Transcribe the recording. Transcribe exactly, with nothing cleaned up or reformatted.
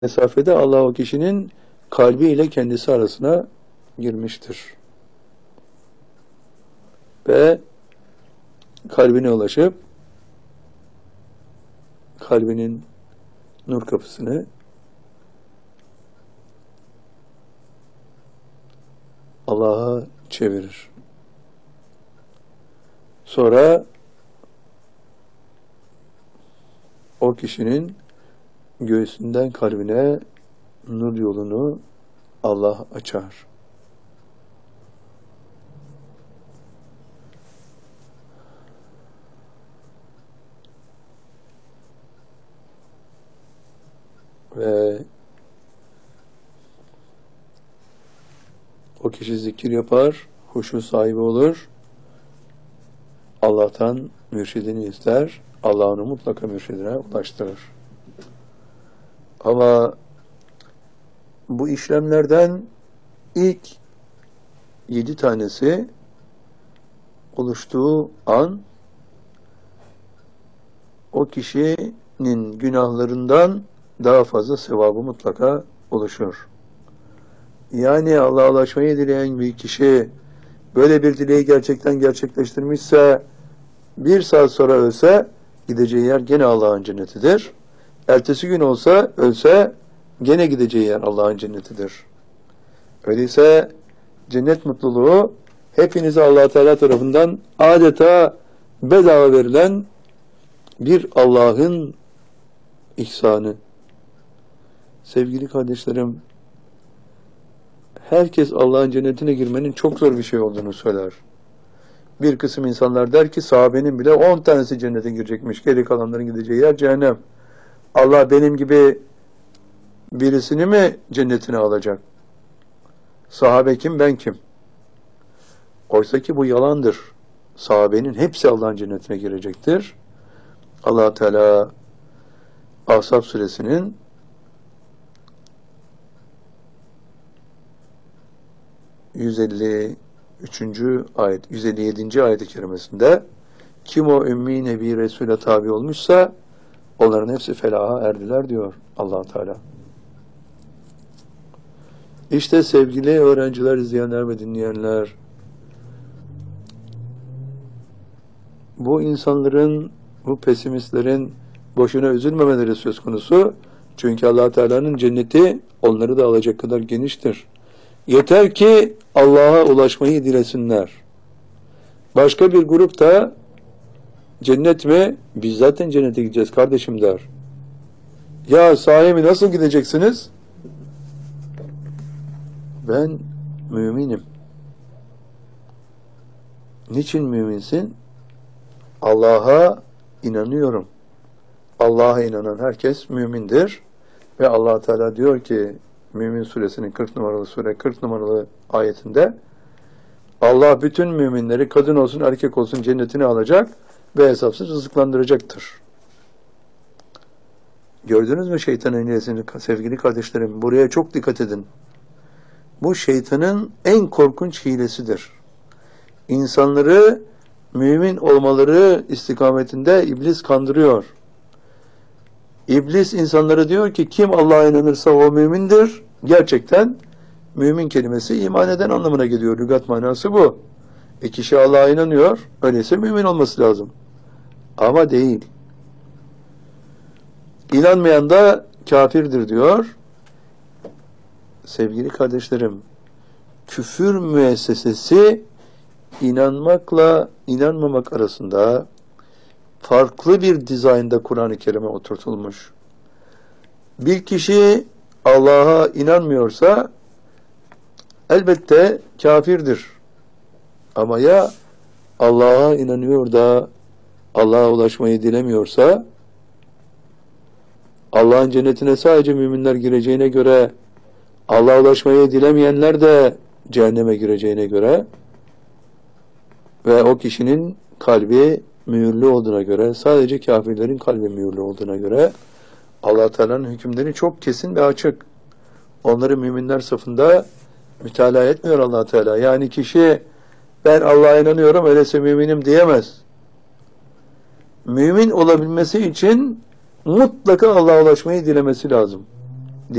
mesafede Allah o kişinin kalbi ile kendisi arasına girmiştir. Ve kalbine ulaşıp kalbinin nur kapısını Allah'a çevirir. Sonra o kişinin göğsünden kalbine nur yolunu Allah açar. Ve o kişi zikir yapar, huşu sahibi olur. Allah'tan mürşidini ister. Allah onu mutlaka mürşidine ulaştırır. Ama bu işlemlerden ilk yedi tanesi oluştuğu an o kişinin günahlarından daha fazla sevabı mutlaka oluşur. Yani Allah'a ulaşmayı dileyen bir kişi böyle bir dileği gerçekten gerçekleştirmişse bir saat sonra ölse gideceği yer gene Allah'ın cennetidir. Ertesi gün olsa ölse gene gideceği yer Allah'ın cennetidir. Öyleyse cennet mutluluğu hepinize Allah Teala tarafından adeta bedava verilen bir Allah'ın ihsanı. Sevgili kardeşlerim, herkes Allah'ın cennetine girmenin çok zor bir şey olduğunu söyler. Bir kısım insanlar der ki sahabenin bile on tanesi cennete girecekmiş. Geri kalanların gideceği yer cehennem. Allah benim gibi birisini mi cennetine alacak? Sahabe kim, ben kim? Oysa ki bu yalandır. Sahabenin hepsi Allah'ın cennetine girecektir. Allah Teala Ahzab suresinin yüz elli üçüncü ayet, yüz elli yedinci ayet-i kerimesinde kim o ümmi nebi Resul'e tabi olmuşsa onların hepsi felaha erdiler diyor Allah Teala. İşte sevgili öğrenciler, izleyenler ve dinleyenler, bu insanların, bu pesimistlerin boşuna üzülmemeleri söz konusu. Çünkü Allah Teala'nın cenneti onları da alacak kadar geniştir. Yeter ki Allah'a ulaşmayı dilesinler. Başka bir grup da cennet mi? Biz zaten cennete gideceğiz kardeşim der. Ya sahi nasıl gideceksiniz? Ben müminim. Niçin müminsin? Allah'a inanıyorum. Allah'a inanan herkes mümindir. Ve Allah Teala diyor ki Mümin suresinin kırk numaralı sure kırk numaralı ayetinde Allah bütün müminleri kadın olsun erkek olsun cennetine alacak ve hesapsız rızıklandıracaktır. Gördünüz mü şeytanın hilesini sevgili kardeşlerim? Buraya çok dikkat edin. Bu şeytanın en korkunç hilesidir. İnsanları mümin olmaları istikametinde iblis kandırıyor. İblis insanlara diyor ki kim Allah'a inanırsa o mümindir. Gerçekten mümin kelimesi iman eden anlamına geliyor. Lügat manası bu. E kişi Allah'a inanıyor. Öyleyse mümin olması lazım. Ama değil. İnanmayan da kafirdir diyor. Sevgili kardeşlerim, küfür müessesesi inanmakla inanmamak arasında farklı bir dizaynda Kur'an-ı Kerim'e oturtulmuş. Bir kişi Allah'a inanmıyorsa elbette kafirdir. Ama ya Allah'a inanıyor da Allah'a ulaşmayı dilemiyorsa Allah'ın cennetine sadece müminler gireceğine göre Allah'a ulaşmayı dilemeyenler de cehenneme gireceğine göre ve o kişinin kalbi mühürlü olduğuna göre, sadece kafirlerin kalbi mühürlü olduğuna göre Allah Teala'nın hükümleri çok kesin ve açık. Onları müminler safında mütalaa etmiyor Allah Teala. Yani kişi ben Allah'a inanıyorum öyleyse müminim diyemez. Mümin olabilmesi için mutlaka Allah'a ulaşmayı dilemesi lazım.